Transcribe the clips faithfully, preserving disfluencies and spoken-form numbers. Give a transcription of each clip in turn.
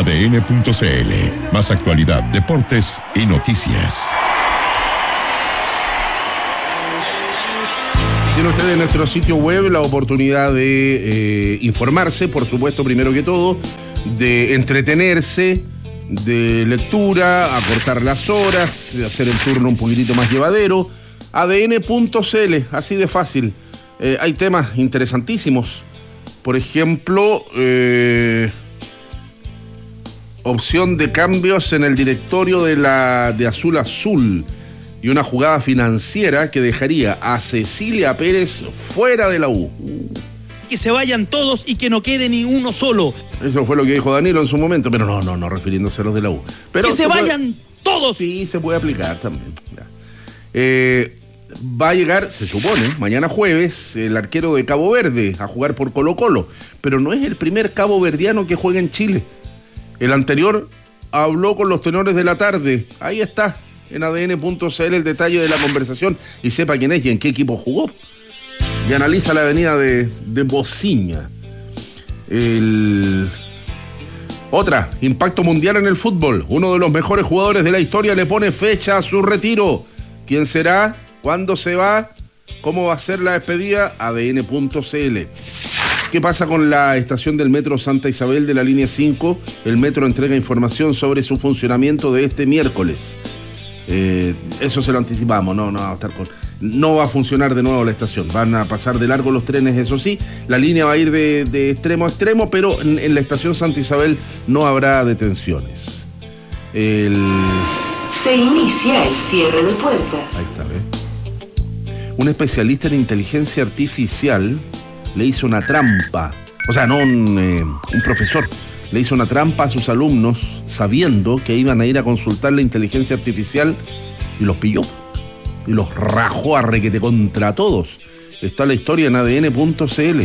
A D N punto C L. Más actualidad, deportes y noticias. Tiene usted en nuestro sitio web la oportunidad de eh, informarse, por supuesto, primero que todo, de entretenerse, de lectura, acortar las horas, hacer el turno un poquitito más llevadero. A D N punto C L, así de fácil. Eh, hay temas interesantísimos. Por ejemplo, eh, opción de cambios en el directorio de la de Azul Azul y una jugada financiera que dejaría a Cecilia Pérez fuera de la U. Que se vayan todos y que no quede ni uno solo. Eso fue lo que dijo Danilo en su momento, pero no, no, no refiriéndose a los de la U. Pero que se, se vayan puede, todos. Sí, se puede aplicar también. Eh, va a llegar, se supone, mañana jueves, el arquero de Cabo Verde a jugar por Colo Colo, pero no es el primer caboverdiano que juega en Chile. El anterior habló con los tenores de la tarde. Ahí está, en A D N punto C L el detalle de la conversación y sepa quién es y en qué equipo jugó. Y analiza la avenida de, de Bociña. El... Otra, impacto mundial en el fútbol. Uno de los mejores jugadores de la historia le pone fecha a su retiro. ¿Quién será? ¿Cuándo se va? ¿Cómo va a ser la despedida? A D N punto C L. ¿Qué pasa con la estación del metro Santa Isabel de la línea cinco? El metro entrega información sobre su funcionamiento de este miércoles. Eh, eso se lo anticipamos, no, no va a estar con... No va a funcionar de nuevo la estación, van a pasar de largo los trenes, eso sí, la línea va a ir de, de extremo a extremo, pero en, en la estación Santa Isabel no habrá detenciones. El... Se inicia el cierre de puertas. Ahí está, ¿eh? Un especialista en inteligencia artificial le hizo una trampa, o sea, no un, eh, un profesor, le hizo una trampa a sus alumnos sabiendo que iban a ir a consultar la inteligencia artificial y los pilló. Y los rajó a requete contra todos. Está la historia en A D N punto C L.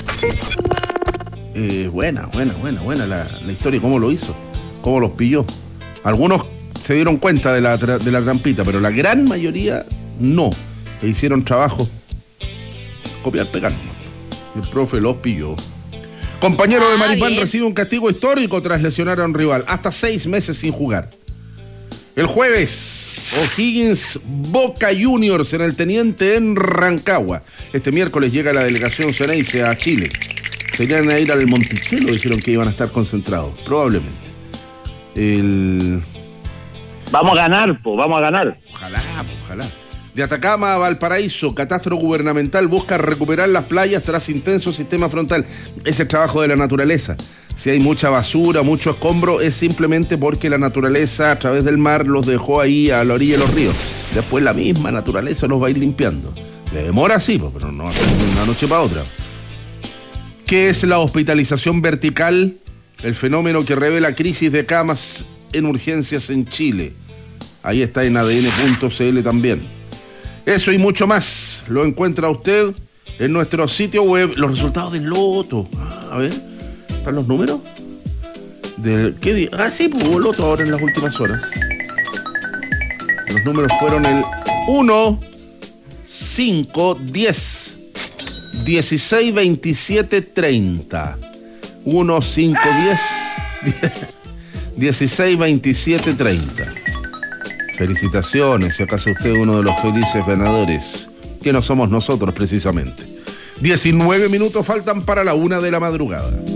Eh, buena, buena, buena, buena la, la historia, cómo lo hizo, cómo los pilló. Algunos se dieron cuenta de la, de la trampita, pero la gran mayoría no. E hicieron trabajo. Copiar, pegar. El profe los pilló. Compañero de Maripán recibe un castigo histórico tras lesionar a un rival. Hasta seis meses sin jugar. El jueves... O'Higgins Boca Juniors en el Teniente en Rancagua. Este miércoles llega la delegación Ceneice a Chile. Se iban a ir al Monticello, dijeron que iban a estar concentrados, probablemente. El... Vamos a ganar, po, vamos a ganar. Ojalá, ojalá. De Atacama a Valparaíso, catastro gubernamental busca recuperar las playas tras intenso sistema frontal. Es el trabajo de la naturaleza. Si hay mucha basura, mucho escombro, es simplemente porque la naturaleza a través del mar los dejó ahí a la orilla de los ríos. Después la misma naturaleza los va a ir limpiando. De demora sí, pero no de una noche para otra. ¿Qué es la hospitalización vertical? El fenómeno que revela crisis de camas en urgencias en Chile. Ahí está en A D N punto C L también. Eso y mucho más lo encuentra usted en nuestro sitio web. Los resultados del loto. A ver, ¿están los números? Del, ¿qué día? Ah, sí, pues hubo loto ahora en las últimas horas. Los números fueron el uno, cinco, diez, dieciséis, veintisiete, treinta. uno, cinco, diez, dieciséis, veintisiete, treinta. Felicitaciones, si acaso usted es uno de los felices ganadores, que no somos nosotros precisamente. diecinueve minutos faltan para la una de la madrugada.